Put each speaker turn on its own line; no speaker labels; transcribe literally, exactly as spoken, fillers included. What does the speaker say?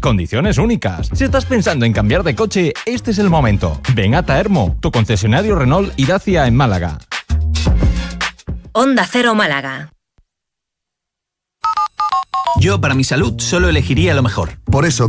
condiciones únicas. Si estás pensando en cambiar de coche, este es el momento. Ven a Taermo, tu concesionario Renault y Dacia en Málaga.
Onda Cero Málaga.
Yo, para mi salud, solo elegiría lo mejor.
Por eso